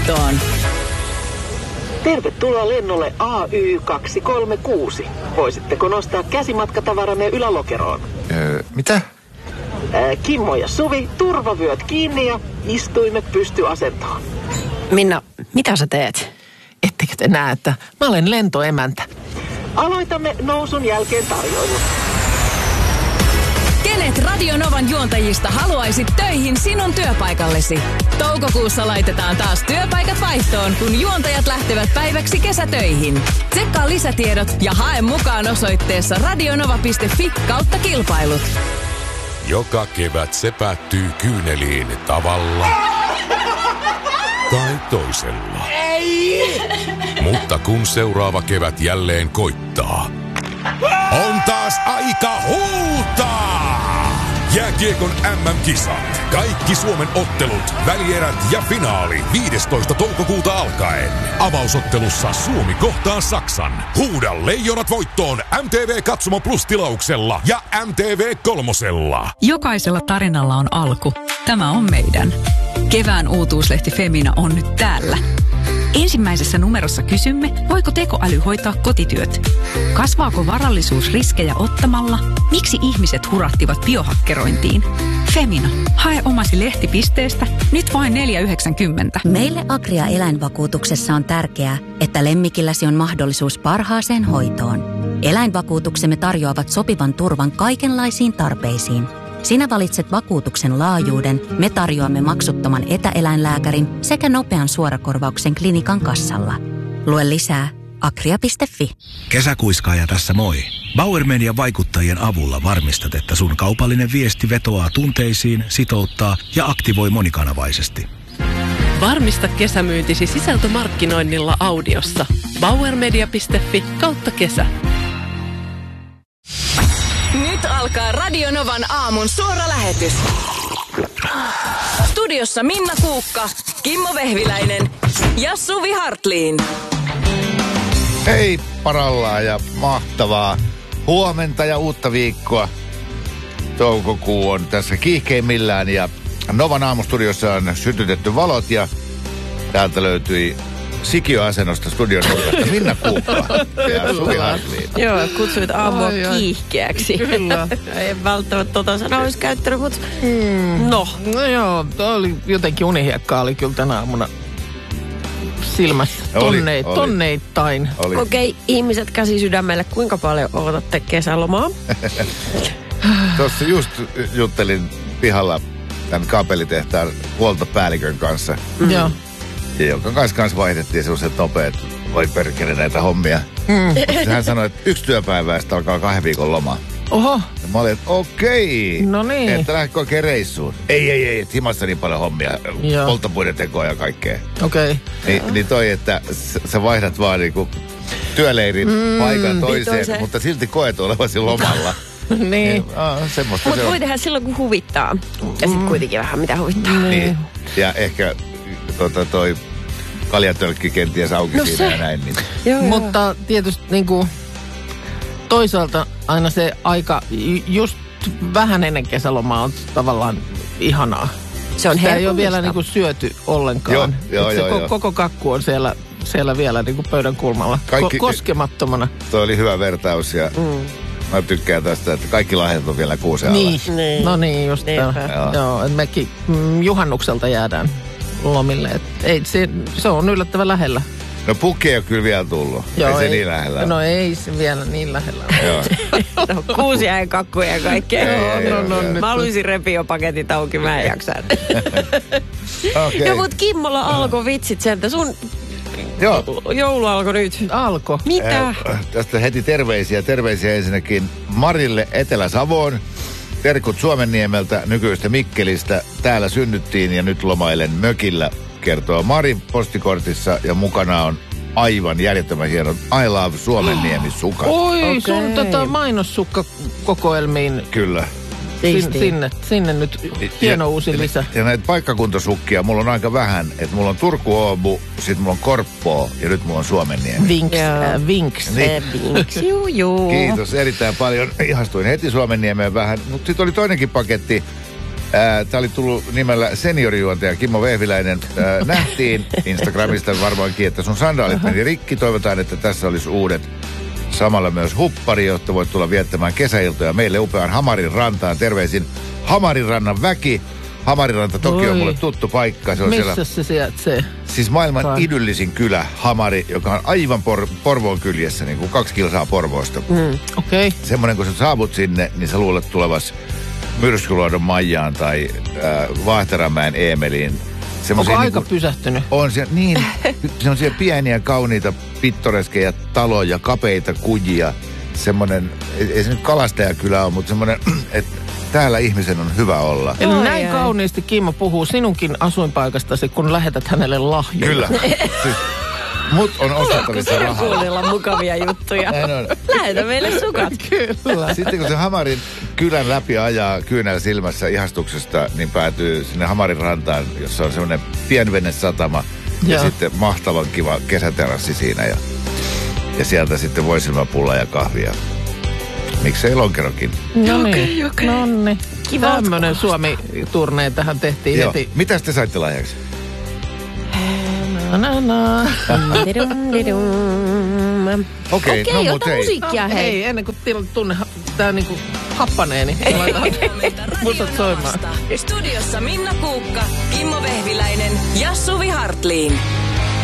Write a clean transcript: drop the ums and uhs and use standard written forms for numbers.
Tervetuloa lennolle AY236. Voisitteko nostaa käsimatkatavaranne ylälokeroon? Mitä? Kimmo ja Suvi, turvavyöt kiinni ja istuimet pystyasentoon. Minna, mitä sä teet? Ettekö te näe, että mä olen lentoemäntä? Aloitamme nousun jälkeen tarjoilun. Kenet Radio Novan juontajista haluaisit töihin sinun työpaikallesi? Toukokuussa laitetaan taas työpaikat vaihtoon, kun juontajat lähtevät päiväksi kesätöihin. Tsekkaa lisätiedot ja hae mukaan osoitteessa radionova.fi/kilpailut. Joka kevät se päättyy kyyneliin tavalla tai toisella. Ei! Mutta kun seuraava kevät jälleen koittaa, on taas aika huutaa! Jääkiekon MM-kisat. Kaikki Suomen ottelut, välierät ja finaali 15. toukokuuta alkaen. Avausottelussa Suomi kohtaa Saksan. Huuda leijonat voittoon MTV Katsomo Plus-tilauksella ja MTV Kolmosella. Jokaisella tarinalla on alku. Tämä on meidän. Kevään uutuuslehti Femina on nyt täällä. Ensimmäisessä numerossa kysymme, voiko tekoäly hoitaa kotityöt? Kasvaako varallisuus riskejä ottamalla? Miksi ihmiset hurahtivat biohakkerointiin? Femina, hae omasi lehtipisteestä nyt vain 4,90. Meille Agria eläinvakuutuksessa on tärkeää, että lemmikilläsi on mahdollisuus parhaaseen hoitoon. Eläinvakuutuksemme tarjoavat sopivan turvan kaikenlaisiin tarpeisiin. Sinä valitset vakuutuksen laajuuden, me tarjoamme maksuttoman etäeläinlääkärin sekä nopean suorakorvauksen klinikan kassalla. Lue lisää agria.fi. Kesäkuiskaaja tässä moi. Bauer Median vaikuttajien avulla varmistat, että sun kaupallinen viesti vetoaa tunteisiin, sitouttaa ja aktivoi monikanavaisesti. Varmista kesämyyntisi sisältömarkkinoinnilla audiossa. bauermedia.fi/kesä. Nyt alkaa Radio Novan aamun suora lähetys. Studiossa Minna Kuukka, Kimmo Vehviläinen ja Suvi Hartliin. Hei parallaa ja mahtavaa huomenta ja uutta viikkoa. Toukokuu on tässä kiihkeimmillään ja Novan aamustudiossa on sytytetty valot ja täältä löytyi Sikiöasennosta studion nurkasta Minna Kuukka ja Suvi Hartliin. Joo, kutsuit aamua kiihkeäksi. Kyllä. Ei välttämättä sanaa olisi käyttänyt, mutta No joo, oli jotenkin unihiekkaa oli kyllä tänä aamuna silmässä tonneittain. Okei, ihmiset käsi sydämelle, kuinka paljon odotatte kesälomaa? Tuossa just juttelin pihalla tämän kaapelitehtaan huoltopäällikön kanssa. Joo. Ja jonka kanssa vaihdettiin sellaiset nopeat, voi perkele näitä hommia. Hän sanoi, että 1 työpäivää sitten alkaa 2 viikon loma. Oho. Ja mä olin, että okei. No niin. Että lähdekö oikein reissuun? Ei, himassa niin paljon hommia. Polttopuiden tekoa ja kaikkea. Okei. Niin toi, että sä vaihdat vaan niinku työleirin paikan toiseen, mutta silti koet olevasi lomalla. Niin. Semmoista Mutta se on. voi tehdä silloin, kun huvittaa. Ja sitten kuitenkin vähän mitä huvittaa. Niin. Ja ehkä toi kaljatölkki kenties auki No siinä se. ja näin. Niin. Joo. Mutta tietysti niinku toisaalta aina se aika just vähän ennen kesälomaa on tavallaan ihanaa. Se on Sitä ei ole vielä herkullista. niinku syöty ollenkaan. Joo, Se koko kakku on siellä vielä niinku pöydän kulmalla koskemattomana. Toi oli hyvä vertaus ja mä tykkään tästä, että kaikki lahjat on vielä kuusen alla. Niin. No niin, just tämä. Joo, että mekin juhannukselta jäädään lomille. Et ei, se on yllättävän lähellä. No pukki ei ole kyllä vielä tullut. Joo, ei se niin lähellä. No ei se vielä niin lähellä. Joo. No, kuusia ja kakkuja ja kaikkea. Joo. Mä haluaisin repiä jo paketit auki, mä en jaksa. Okay. No mut Kimmolla alkoi vitsit sieltä. Sun joulu alkoi nyt. Alko. Mitä? Tästä heti terveisiä. Terveisiä ensinnäkin Marille Etelä-Savoon. Terkut Suomenniemeltä, nykyistä Mikkelistä. Täällä synnyttiin ja nyt lomailen mökillä, kertoo Mari postikortissa. Ja mukana on aivan järjettömän hienot I Love Suomenniemi sukat. Oi, sun mainossukkakokoelmiin. Kyllä. Sinne nyt hieno uusi lisä. Ja näitä paikkakuntasukkia mulla on aika vähän. Että mulla on Turku Oobu, sit mulla on Korppoo ja nyt mulla on Suomenniemi. Vinks. Niin. Juu. Kiitos erittäin paljon. Ihastuin heti Suomenniemeen vähän. Mutta sitten oli toinenkin paketti. Tämä oli tullut nimellä seniorijuontaja Kimmo Vehviläinen. Nähtiin Instagramista varmaankin, että sun sandaalit meni rikki. Toivotaan, että tässä olisi uudet. Samalla myös huppari, jotta voit tulla viettämään kesäiltoja meille upeaan Hamarin rantaan. Terveisin Hamarin rannan väki. Hamarin ranta toki on mulle tuttu paikka. Se on missä siellä, se sijaitsee? siis maailman idyllisin kylä, Hamari, joka on aivan Porvoon kyljessä, niin kuin 2 kilsaa Porvoosta. Okei. Semmoinen, kun sä saavut sinne, niin sä luulet tulevas Myrskyluodon Maijaan tai Vaahteramäen Eemeliin. Onko aika pysähtynyt? On siellä, niin, semmoisia pieniä, kauniita, pittoreskeja taloja, kapeita kujia. Semmoinen, ei se nyt kalastajakylä ole, mutta semmoinen, että täällä ihmisen on hyvä olla. Eli näin kauniisti Kimmo puhuu sinunkin asuinpaikastasi, kun lähetät hänelle lahjoja. Kyllä. Siis, mut on ostettavissa rahaa. Kuunnella mukavia juttuja. Lähetä meille sukat. Kyllä. Sitten kun se Hamarin kylän läpi ajaa kyynällä silmässä ihastuksesta, niin päätyy sinne Hamarin rantaan, jossa on semmoinen pienvenesatama ja sitten mahtavan kiva kesäterassi siinä. Ja sieltä sitten voisilmäpulla ja kahvia. Miksei lonkerokin? No niin. Tämmönen Suomi-turnee tähän tehtiin heti. Mitäs te saitte lahjaksi? Okei, ota musiikkia, hei. Ennen kuin tunne tää niinku happanee, niin laitetaan musat soimaan. Studiossa Minna Kuukka, Kimmo Vehviläinen ja Suvi Hartliin.